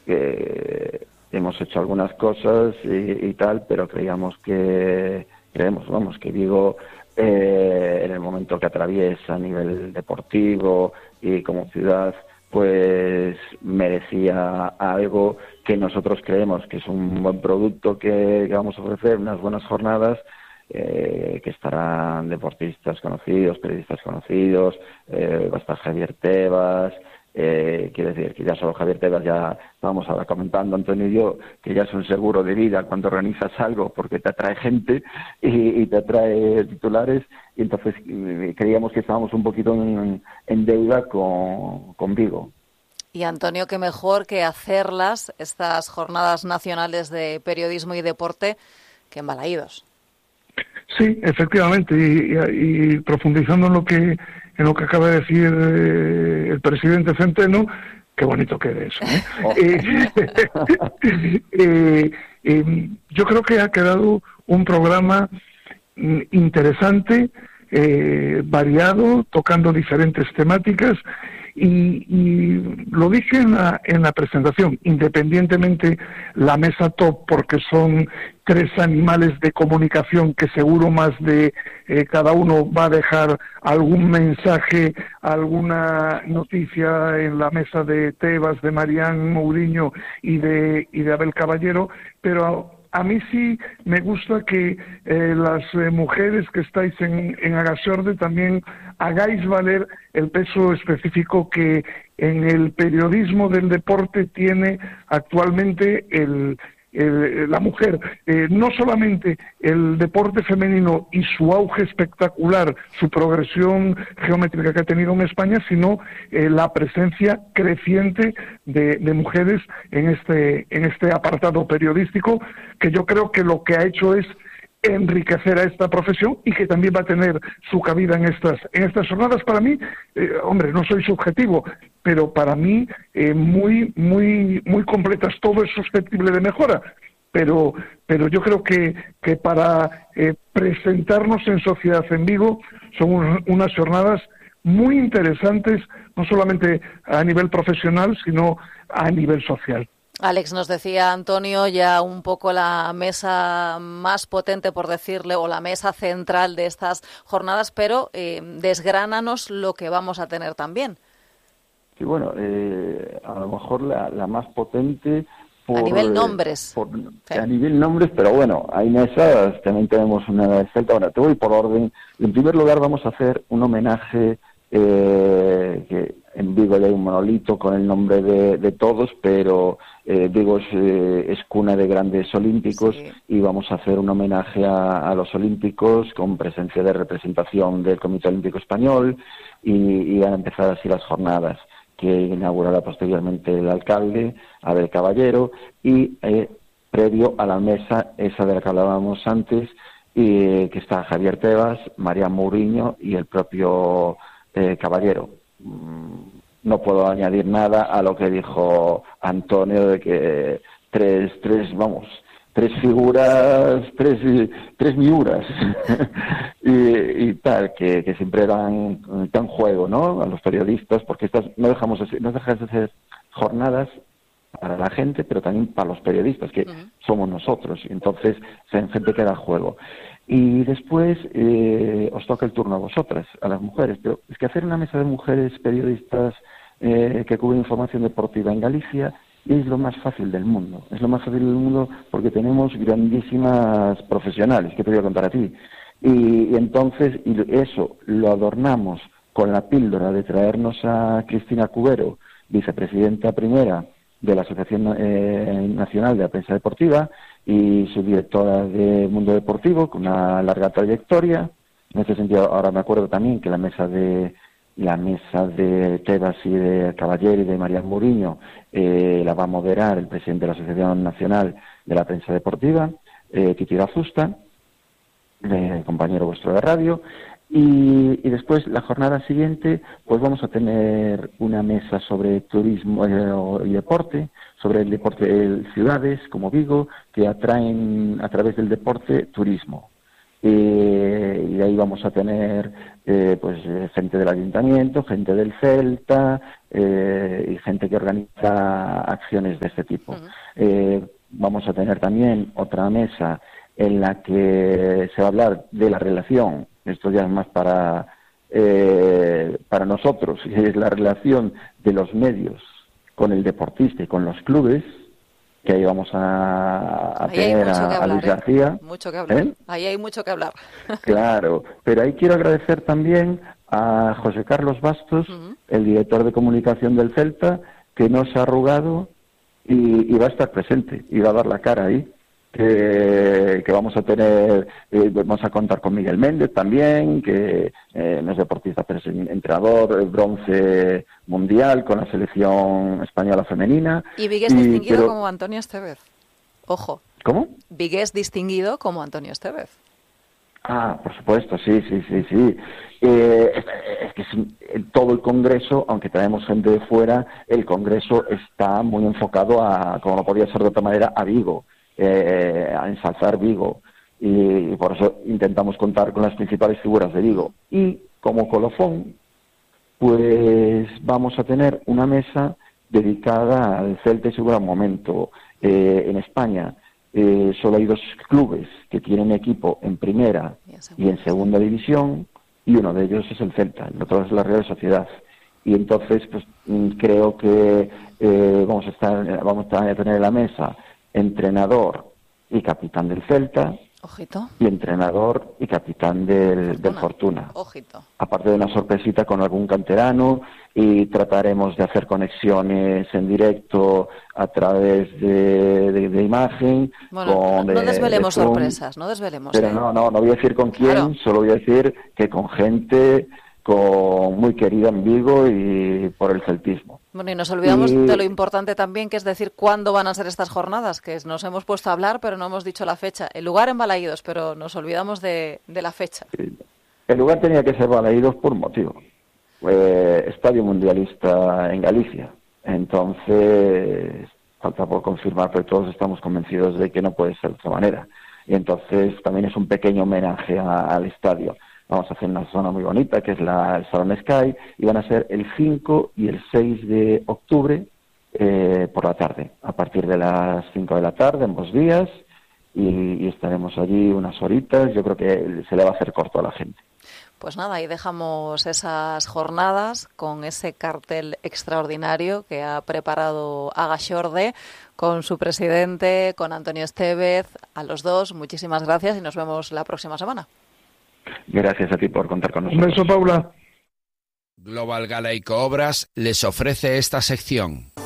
hemos hecho algunas cosas y tal, pero creemos, que Vigo, en el momento que atraviesa a nivel deportivo y como ciudad, pues merecía algo que nosotros creemos que es un buen producto que vamos a ofrecer, unas buenas jornadas, que estarán deportistas conocidos, periodistas conocidos, va a estar Javier Tebas. Quiero decir que ya solo Javier Tebas, ya estábamos ahora comentando Antonio y yo, que ya es un seguro de vida cuando organizas algo, porque te atrae gente y te atrae titulares, y entonces creíamos que estábamos un poquito en deuda con Vigo. Y Antonio, qué mejor que hacerlas, estas jornadas nacionales de periodismo y deporte, que en Balaídos. Sí, efectivamente, y profundizando en lo que acaba de decir el presidente Centeno, qué bonito quede eso, yo creo que ha quedado un programa interesante, variado, tocando diferentes temáticas, y lo dije en la presentación, independientemente la mesa top, porque son 3 animales de comunicación que seguro más de cada uno va a dejar algún mensaje, alguna noticia en la mesa de Tebas, de Marián Mourinho y de Abel Caballero, pero a mí sí me gusta que las mujeres que estáis en Agasiorde también hagáis valer el peso específico que en el periodismo del deporte tiene actualmente la mujer. No solamente el deporte femenino y su auge espectacular, su progresión geométrica que ha tenido en España, sino la presencia creciente de mujeres en este apartado periodístico, que yo creo que lo que ha hecho es enriquecer a esta profesión y que también va a tener su cabida en estas jornadas. Para mí, hombre, no soy subjetivo, pero para mí muy completas. Todo es susceptible de mejora, pero yo creo que para presentarnos en sociedad en Vigo son unas jornadas muy interesantes, no solamente a nivel profesional, sino a nivel social. Alex, nos decía Antonio ya un poco la mesa más potente, por decirle, o la mesa central de estas jornadas, pero desgránanos lo que vamos a tener también. Sí, bueno, a lo mejor la más potente a nivel nombres. Sí. A nivel nombres, pero bueno, hay mesas, también tenemos una excelta. Ahora te voy por orden. En primer lugar vamos a hacer un homenaje, que en Vigo ya hay un monolito con el nombre de todos, pero Vigo es cuna de grandes olímpicos, sí. Y vamos a hacer un homenaje a los olímpicos con presencia de representación del Comité Olímpico Español, y van a empezar así las jornadas, que inaugurará posteriormente el alcalde, Abel Caballero, y previo a la mesa esa de la que hablábamos antes, que está Javier Tebas, Marián Mourinho y el propio Caballero. No puedo añadir nada a lo que dijo Antonio, de que tres figuras, tres miuras y tal, que siempre dan juego, ¿no?, a los periodistas, porque estas no dejan de ser jornadas para la gente, pero también para los periodistas, que somos nosotros, y entonces son gente que da juego. Y después os toca el turno a vosotras, a las mujeres, pero es que hacer una mesa de mujeres periodistas que cubren información deportiva en Galicia es lo más fácil del mundo. Es lo más fácil del mundo porque tenemos grandísimas profesionales, que te voy a contar a ti. Y entonces eso lo adornamos con la píldora de traernos a Cristina Cubero, vicepresidenta primera de la Asociación Nacional de la Prensa Deportiva y subdirectora de Mundo Deportivo, con una larga trayectoria. En este sentido, ahora me acuerdo también que la mesa de Tebas y de Caballero y de Marián Mourinho la va a moderar el presidente de la Asociación Nacional de la Prensa Deportiva, Titi Gazusta, compañero vuestro de radio, y después la jornada siguiente pues vamos a tener una mesa sobre turismo y deporte, sobre el deporte, ciudades como Vigo que atraen a través del deporte turismo. y ahí vamos a tener gente del ayuntamiento, gente del Celta y gente que organiza acciones de este tipo. Vamos a tener también otra mesa en la que se va a hablar de la relación, esto ya es más para nosotros, es la relación de los medios con el deportista y con los clubes, que ahí vamos a tener a Luis García. Mucho que hablar. Ahí hay mucho que hablar. Claro, pero ahí quiero agradecer también a José Carlos Bastos, el director de comunicación del Celta, que no se ha arrugado y va a estar presente y va a dar la cara ahí. Que vamos a tener, vamos a contar con Miguel Méndez también, que no es deportista, pero es entrenador, bronce mundial con la selección española femenina. Y vigués distinguido como Antonio Estevez. Ojo. ¿Cómo? Vigués distinguido como Antonio Estevez. Ah, por supuesto, sí. Es que todo el Congreso, aunque traemos gente de fuera, el Congreso está muy enfocado a, como no podía ser de otra manera, a Vigo. A ensalzar Vigo, y por eso intentamos contar con las principales figuras de Vigo. Y como colofón, pues vamos a tener una mesa dedicada al Celta y su gran momento. En España solo hay 2 clubes que tienen equipo en primera y en segunda división, y uno de ellos es el Celta, el otro es la Real Sociedad. Y entonces pues creo que vamos a tener en la mesa entrenador y capitán del Celta. Ojito. Y entrenador y capitán del Fortuna. Ojito. Aparte de una sorpresita con algún canterano, y trataremos de hacer conexiones en directo a través de imagen. Bueno, no desvelemos sorpresas, no desvelemos. Pero no voy a decir con quién, claro. Solo voy a decir que con gente muy querida en Vigo y por el celtismo. Bueno, y nos olvidamos de lo importante también, que es decir cuándo van a ser estas jornadas, que nos hemos puesto a hablar, pero no hemos dicho la fecha. El lugar en Balaídos, pero nos olvidamos de la fecha. El lugar tenía que ser Balaídos por un motivo. Estadio Mundialista en Galicia. Entonces, falta por confirmar, pero todos estamos convencidos de que no puede ser de otra manera. Y entonces también es un pequeño homenaje al estadio. Vamos a hacer una zona muy bonita, que es el Salón Sky, y van a ser el 5 y el 6 de octubre por la tarde, a partir de las 5 de la tarde, ambos días, y estaremos allí unas horitas. Yo creo que se le va a hacer corto a la gente. Pues nada, ahí dejamos esas jornadas con ese cartel extraordinario que ha preparado Agaxorde con su presidente, con Antonio Estevez. A los dos, muchísimas gracias y nos vemos la próxima semana. Gracias a ti por contar con nosotros. Un beso, Paula. Global Galaico Obras les ofrece esta sección.